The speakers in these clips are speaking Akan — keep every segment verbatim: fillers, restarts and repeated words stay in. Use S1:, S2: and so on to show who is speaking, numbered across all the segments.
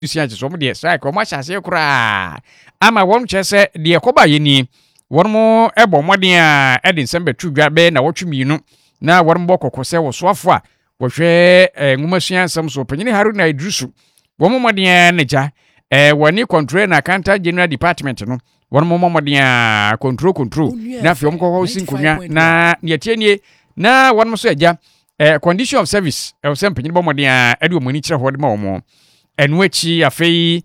S1: sia je so mo de strike o ma hyase kura ama won chese de koba yeni won mo ebo moden a edi nsembe tudwa be na wotweminu na won mo kokose wo soafo a wo hwe ngumasua nsam so panyini Haruna Idrisu won mo moden na ja eh woni control na accountant general department no won mo moden a control control na fi omko ho sinkunya na ne tienie na won mo so aja eh condition of service e so panyini bo moden a edi omani kire ho de ma omo enu achi afei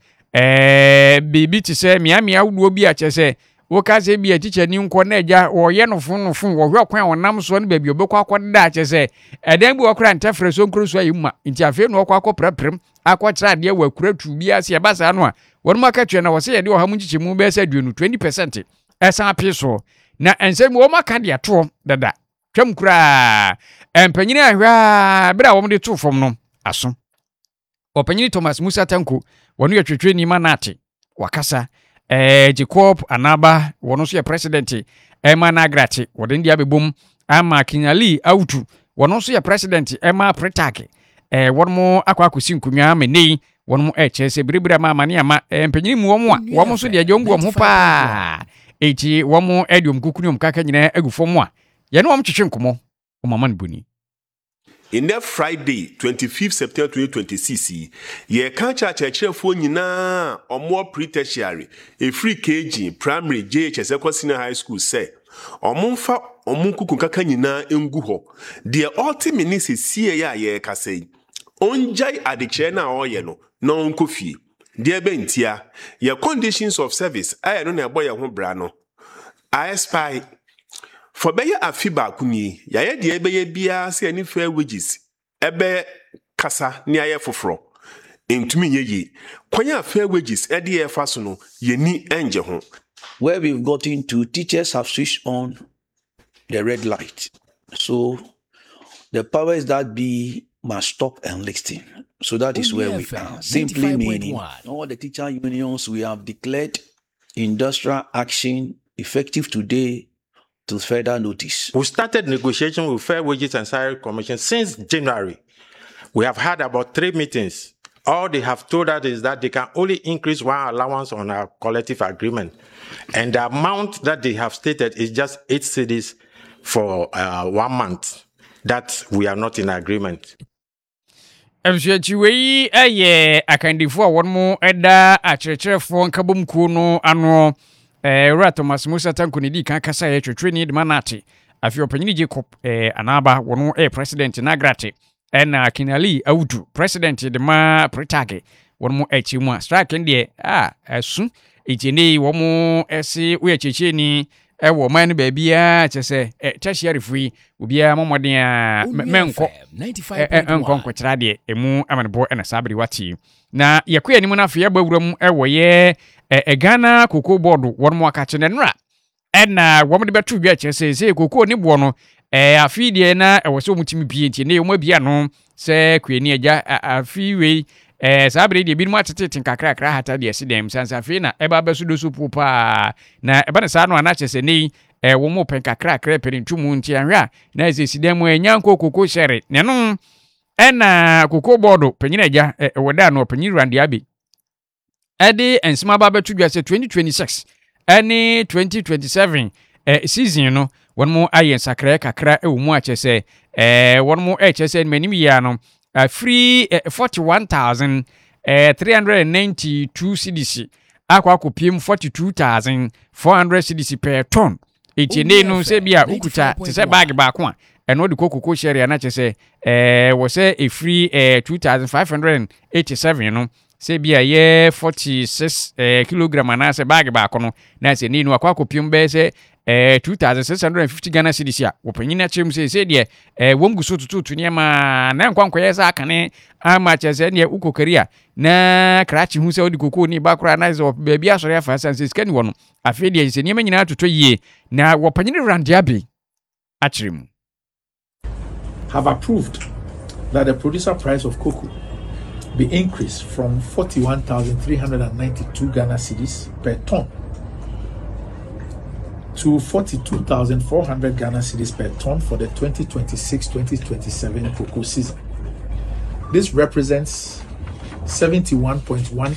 S1: eh bibi ti se mia mia wudo bi a chese wo ka se bi a teacher ni nko na aja wo ye no fun no fun wo hwe kwan wonam so no baby obekwa akoda chese eden bi okra ntafre so nkru so ayima nti afei no okwa akoprapram akotra de wa kura tu bi ase basa no a won maka tue na wo se ye de o ha mu chichi mu be se aduonu twenty percent esa apeso na ensem wo maka de ato dada twam kura empanyini ahwa bra wo de to fom no aso opanyini Thomas Musa Tanko wonu ye twetwe ni manate wakasa eh Jacob Anaba wonu so ye president Emma Nagrati wodin dia bebom ama Kinyali Autu wonu so ye president Emma Pretake eh wonu akwa akosi nkunwa menei wonu e chese biribira ma mane ama empanyini mu womu a womu so de ajongu wom pa eti womu ediom kukunum kaka nyina agufom a ye ne wom twetwe nkomo o mama nbuni.
S2: In that Friday, twenty-fifth September twenty twenty-six, ye can't church for nyina or more pre-tertiary, a free K G, primary, J H S, Senior High School, say, or Monfa or Munku kaka nyina enguho. The ultimate is see ya ye kase. Onjai adichena or yeno, no unkofi. Dear Bentia, your conditions of service, I don't know boy home brano. I spy. For beye afiba kuni ya ye de beye bia se ani fair wages ebe kasa ni aye foforo entumi yeyi kwanya fair wages e de fa so no ye ni enje ho.
S3: Where we've gotten to, teachers have switched on the red light, so the powers that be must stop enlisting. So that is where we are. Simply meaning all the teacher unions, we have declared industrial action effective today to further notice.
S4: We started negotiation with Fair Wages and Salary Commission since January. We have had about three meetings. All they have told us is that they can only increase one allowance on our collective agreement. And the amount that they have stated is just eight cedis for uh, one month. That we are not in agreement.
S1: Emshiachiwe aye akandifo won mo eda achercherefo nkabom ku no ano eh Thomas Musa Tanko ni di kan kasa ye twetwe ni de manate afi opanyini Jacob eh Anaba wono eh president Nagrati ena Kinali Autu president de ma Pretake wono mo echi mu strike ndie ah asu ejene wo mo ese wo echeche ni e wo man ba bia chese eh tertiary free obia momoden a menko enko nkochira de emu amanebo ena sabri wati na yakuya ni mu na fe gbawuram e wo ye e Ghana Cocoa Board won mo aka chene nra ena wo mo de betu bia chese se cocoa ni bo no e afi de na e wo se omutimi bie nti ne mo bia no se kwani agya afi we eh sabri de bi mu atete kakra kakra hata de sidem sansa afi na e ba besu do so pupa na e ba ne sa no ana chese nei e wo mo pen kakra kakra perintumu nti anhwa na se sidem enyanko cocoa shere ne no ena Cocoa Board panyina agya e woda no panyi rande abi edi ensima ba betu dwa se twenty twenty-six ani twenty twenty-seven eh season no won mo ayen sakra kakra e wo mu achese eh won mo achese manim ya no uh, free uh, forty-one thousand three hundred ninety-two cedis akwa akopiem forty-two thousand four hundred cedis per ton etine no se bia ukuta te se bag ba ko a eno de kokoko share na chese eh wo se e free eh two thousand five hundred eighty-seven no se bia ye forty-six eh kilogram na se bag ba ko no na se ni no akwa akopiem be se eh two thousand six hundred fifty Ghana cedis a wo panyina chem se se de eh wom guso tutu ne ma na nkwankwa ye sa akane ama chese ne ukokari a na krachi hu se odi kokko ni bakura na ze baabi asore afa sanse skani wono afi de se ne nyina atoto yie na wo panyina rande abi achirem
S5: have approved that the producer price of cocoa be increased from forty-one thousand three hundred ninety-two Ghana cedis per ton to forty-two thousand four hundred Ghana cedis per ton for the twenty twenty-six twenty twenty-seven cocoa season. This represents seventy-one point one